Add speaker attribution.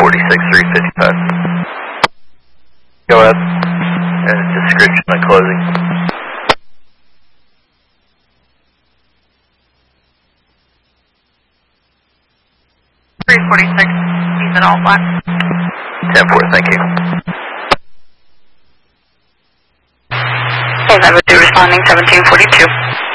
Speaker 1: 346, 355. Go ahead. And description on closing.
Speaker 2: He's in all black.
Speaker 1: 10-4, thank you.
Speaker 2: Okay, that would do responding 1742.